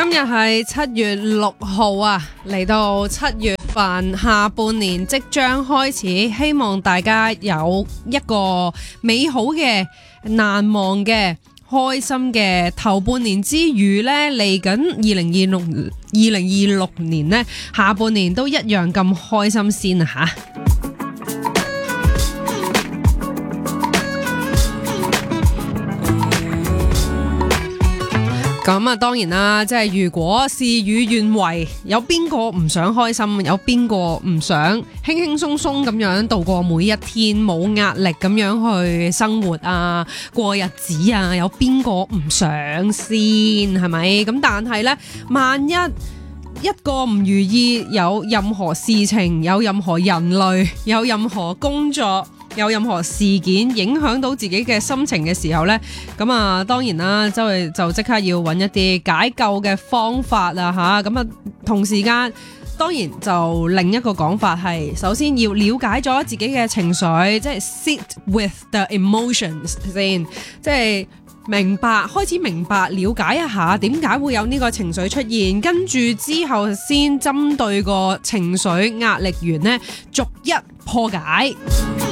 今日係7月6號啊，嚟到7月份下半年即將開始，希望大家有一個美好嘅、難忘嘅、開心嘅頭半年之餘呢，嚟緊2026年呢，下半年都一樣咁開心先啊吓！咁啊，當然啦，即係如果事與願違，有邊個唔想開心？有邊個唔想輕輕鬆鬆咁樣度過每一天，冇壓力咁樣去生活啊，過日子啊？有邊個唔想先？係咪？咁但係呢，萬一個唔如意，有任何事情，有任何人類，有任何工作，有任何事件影響到自己嘅心情嘅時候呢，咁啊當然啦，就即刻要揾一啲解救嘅方法啊吓，咁啊同時間當然就另一個講法係，首先要了解咗自己嘅情緒，即係 sit with the emotions 先，即係開始明白了解一下點解會有呢個情緒出現，跟住之後先針對個情緒壓力源呢，逐一破解。